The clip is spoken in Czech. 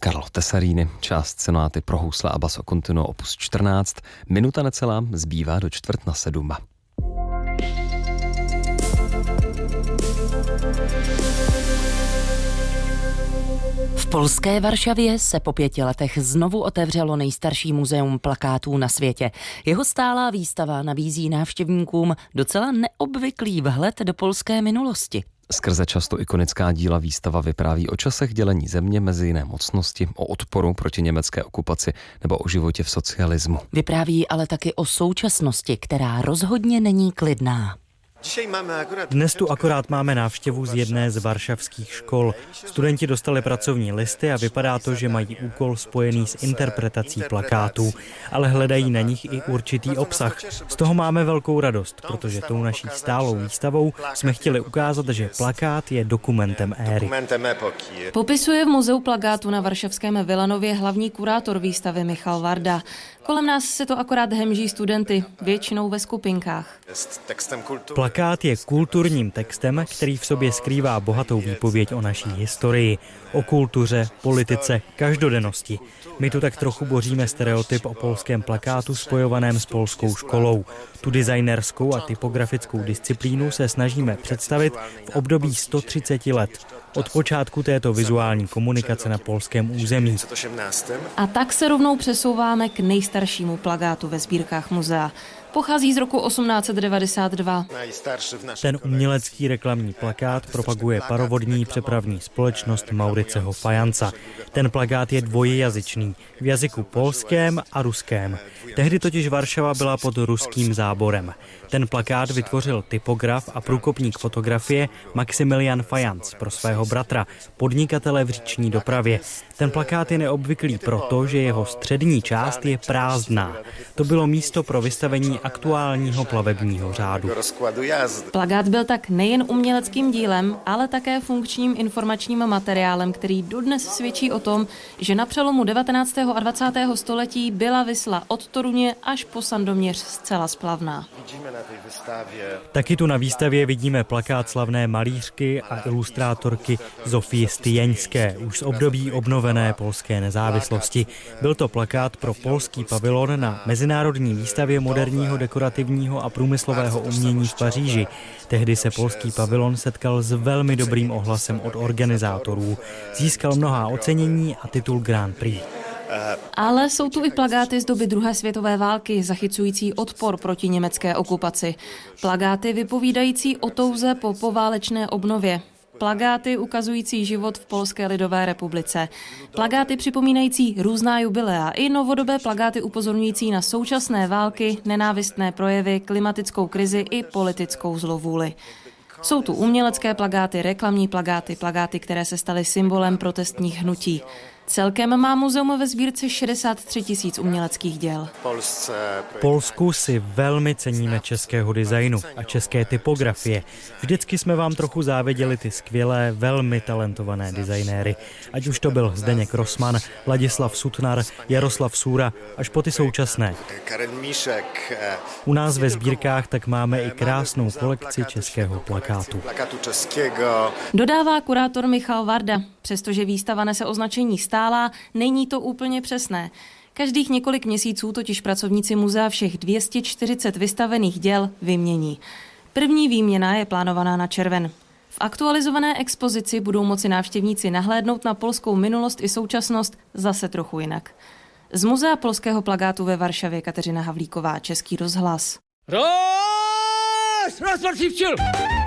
Karlo Tesarini, část sonáty pro housle a basso continuo opus 14, minuta necelá zbývá do 6:45. V polské Varšavě se po 5 letech znovu otevřelo nejstarší muzeum plakátů na světě. Jeho stálá výstava nabízí návštěvníkům docela neobvyklý vhled do polské minulosti. Skrze často ikonická díla výstava vypráví o časech dělení země mezi jiné mocnosti, o odporu proti německé okupaci nebo o životě v socialismu. Vypráví ale taky o současnosti, která rozhodně není klidná. Dnes tu akorát máme návštěvu z jedné z varšavských škol. Studenti dostali pracovní listy a vypadá to, že mají úkol spojený s interpretací plakátů, ale hledají na nich i určitý obsah. Z toho máme velkou radost, protože tou naší stálou výstavou jsme chtěli ukázat, že plakát je dokumentem éry. Popisuje v muzeu plakátu na varšavském Vilanově hlavní kurátor výstavy Michal Varda. Kolem nás se to akorát hemží studenty, většinou ve skupinkách. Plakát je kulturním textem, který v sobě skrývá bohatou výpověď o naší historii, o kultuře, politice, každodennosti. My tu tak trochu boříme stereotyp o polském plakátu spojovaném s polskou školou. Tu designerskou a typografickou disciplínu se snažíme představit v období 130 let. Od počátku této vizuální komunikace na polském území. A tak se rovnou přesouváme k nejstaršímu plakátu ve sbírkách muzea. Pochází z roku 1892. Ten umělecký reklamní plakát propaguje parovodní přepravní společnost Mauriceho Fajanca. Ten plakát je dvojjazyčný, v jazyku polském a ruském. Tehdy totiž Varšava byla pod ruským záborem. Ten plakát vytvořil typograf a průkopník fotografie Maximilian Fajanc pro svého bratra, podnikatele v říční dopravě. Ten plakát je neobvyklý proto, že jeho střední část je prázdná. To bylo místo pro vystavení aktuálního plavebního řádu. Plakát byl tak nejen uměleckým dílem, ale také funkčním informačním materiálem, který dodnes svědčí o tom, že na přelomu 19. a 20. století byla Visla od Toruně až po Sandoměř zcela splavná. Taky tu na výstavě vidíme plakát slavné malířky a ilustrátorky Zofie Styjeňské, už z období obnovené polské nezávislosti. Byl to plakát pro polský pavilon na Mezinárodní výstavě moderního dekorativního a průmyslového umění v Paříži. Tehdy se polský pavilon setkal s velmi dobrým ohlasem od organizátorů. Získal mnohá ocenění a titul Grand Prix. Ale jsou tu i plakáty z doby druhé světové války, zachycující odpor proti německé okupaci. Plakáty vypovídající o touze po poválečné obnově. Plakáty ukazující život v Polské lidové republice. Plakáty připomínající různá jubilea i novodobé plakáty upozorňující na současné války, nenávistné projevy, klimatickou krizi i politickou zlovůli. Jsou tu umělecké plakáty, reklamní plakáty, plakáty, které se staly symbolem protestních hnutí. Celkem má muzeum ve sbírce 63 000 uměleckých děl. V Polsku si velmi ceníme českého designu a české typografie. Vždycky jsme vám trochu záviděli ty skvělé, velmi talentované designéry. Ať už to byl Zdeněk Rossmann, Ladislav Sutnar, Jaroslav Sůra, až po ty současné. U nás ve sbírkách tak máme i krásnou kolekci českého plakátu. Dodává kurátor Michal Varda. Přestože výstava nese označení stálá, není to úplně přesné. Každých několik měsíců totiž pracovníci muzea všech 240 vystavených děl vymění. První výměna je plánovaná na červen. V aktualizované expozici budou moci návštěvníci nahlédnout na polskou minulost i současnost zase trochu jinak. Z muzea polského plakátu ve Varšavě Kateřina Havlíková, Český rozhlas. Rozpad si včel!